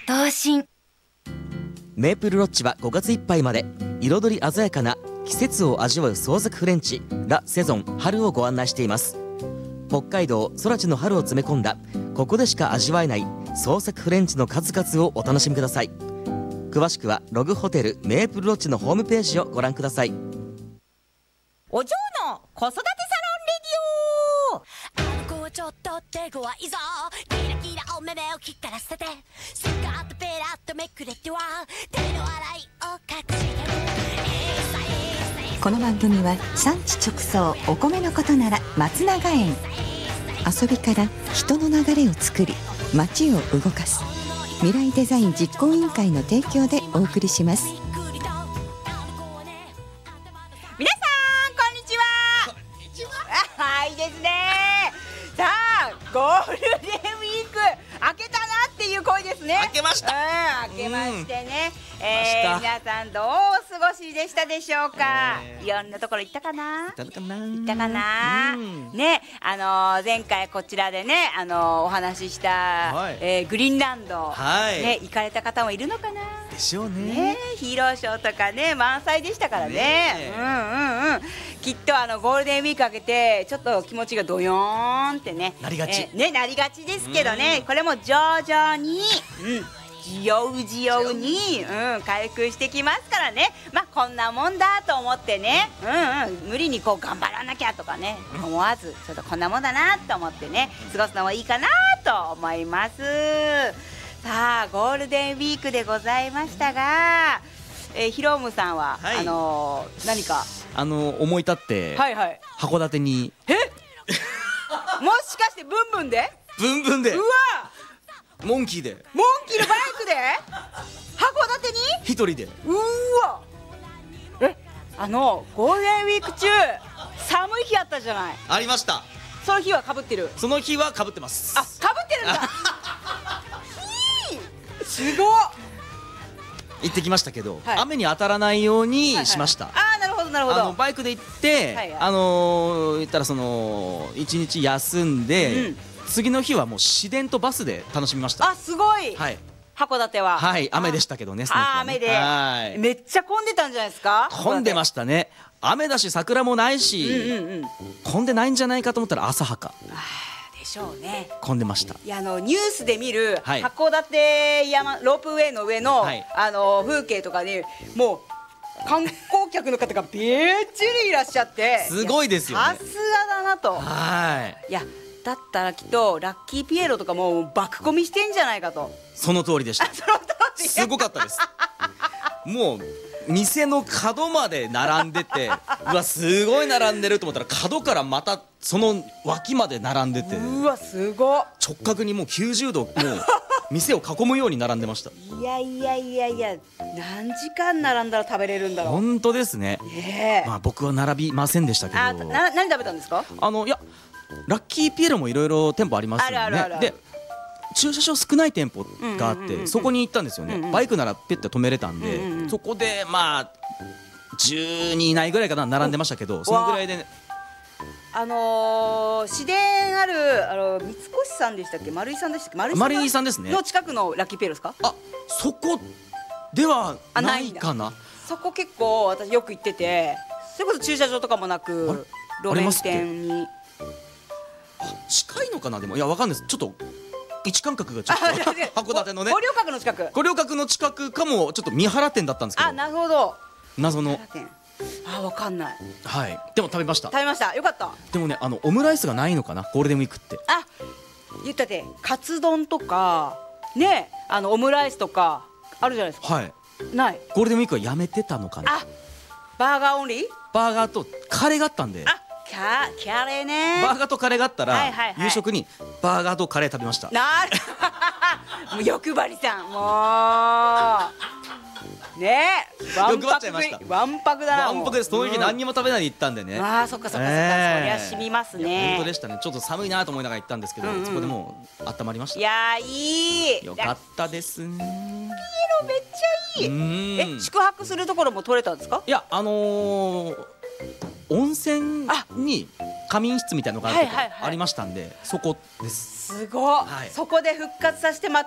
東進。 メープルロッジは5月いっぱいまで彩り鮮やかな季節を味わう創作フレンチラ・セゾン春をご案内しています。北海道空知の春を詰め込んだここでしか味わえない創作フレンチの数々をお楽しみください。詳しくはログホテルメープルロッジのホームページをご覧ください。 お嬢の子育てサロンレディオ。 あの子はちょっと手強いぞ、キラキラお目目を光らせて、スカートペラッとめくれては手の洗いを隠してる。 この番組は産地直送お米のことなら松永園、遊びから人の流れを作り街を動かす未来デザイン実行委員会の提供でお送りします。 皆さんこんにちは。はいですね。さあゴールデンウィーク明けたなっていう声ですね。 明けました。 明けましてね、 皆さんどうお過ごしでしたでしょうか。いろんなところ行ったかな。行ったかな。ね、前回こちらでね、お話しした、グリーンランド、ね、行かれた方もいるのかな。 でしょうね。 ヒーローショーとかね満載でしたからね。きっとゴールデンウィーク明けてちょっと気持ちがドヨーンってねなりがち、 なりがちですけどね、これも徐々に、じようじように、回復してきますからね。まあこんなもんだと思ってね、無理にこう頑張らなきゃとかね思わず、ちょっとこんなもんだなと思ってね過ごすのもいいかなと思います。さあゴールデンウィークでございましたが、ヒロムさんは、何か思い立って、函館にもしかしてブンブンでブンブンでうわモンキーでモンキーのバイクで函館に一人でうわゴールデンウィーク中寒い日あったじゃない。 ありました。 その日は被ってる。 その日は被ってます。 あ、被ってるんだすごっ。 行ってきましたけど、雨に当たらないようにしました。 なるほどなるほど。 バイクで行って、言ったらその1日休んで、次の日はもう市電とバスで楽しみました。 あ、すごい。函館は雨でしたけどね。 雨でめっちゃ混んでたんじゃないですか。 混んでましたね。雨だし桜もないし、混んでないんじゃないかと思ったら浅はかでしょうね。 混んでました。 いやニュースで見る函館山ロープウェイの上の風景とかにもう観光客の方がびっちりいらっしゃってすごいですよね。 さすがだなと。いやだったらきっとラッキーピエロとかも爆込みしてんじゃないかと。 その通りでした。すごかったです。もう店の角まで並んでてうわすごい並んでると思ったら角からまたその脇まで並んでて、 うわすごっ。 直角にもう90度もう店を囲むように並んでました。 いや何時間並んだら食べれるんだろう。 本当ですね。まあ僕は並びませんでしたけど。 何食べたんですか。 いやラッキーピエロもいろいろ店舗ありますよね。で駐車場少ない店舗があってそこに行ったんですよね。バイクならペッて止めれたんで、そこでまあ10人以内ぐらいかな並んでましたけど、そのぐらいでね。 市電ある三越さんでしたっけ、丸井さんでしたっけ。 丸井さんですね。 の近くのラッキーピエロですか。 あ、そこではないかな。 そこ結構私よく行ってて、それこそ駐車場とかもなく路面店に近いのかな。でもいやわかんないです。ちょっと位置感覚がちょっと函館のね五稜郭の近く。 五稜郭の近くかも。ちょっと三原店だったんですけど。 なるほど。 謎の。 わかんない。 でも食べました。 よかった。 でもねオムライスがないのかなゴールデンウィークって。 言ったってカツ丼とかねオムライスとかあるじゃないですか。ない。 ゴールデンウィークはやめてたのかな。 バーガーオンリー。 バーガーとカレーがあったんで。 キャレーね。 バーガーとカレーがあったら夕食にバーガーとカレー食べました。 もう欲張りさんもうね欲張っちゃいました。 わんぱくだな。 わんぱくです。その日何にも食べないで行ったんでね。 そっかそりゃ染みますね。 本当でしたね。ちょっと寒いなと思いながら行ったんですけど、そこでもう温まりました。 いやいい。 よかったですね。 ピエロめっちゃいい。宿泊するところも取れたんですか。 いや温泉に仮眠室みたいなのがありましたんで、そこです。 すごい。そこで復活させてま